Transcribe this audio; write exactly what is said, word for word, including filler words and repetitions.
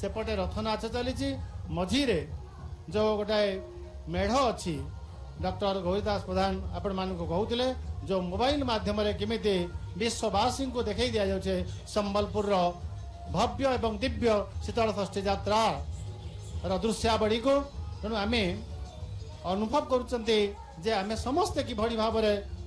सेपटे रथ नाच चली मझीरे जो गोटाए मेढ़ अच्छी डॉक्टर गौरीदास प्रधान आपण मान कहते जो मोबाइल माध्यम केमिति विश्ववासी को देखई दिया जाउछे संबलपुर भव्य एवं दिव्य शीतल षष्ठी यात्रा दृश्यावली को तेणु आम अनुभव करुँचे जे आम समस्ते किभली भाव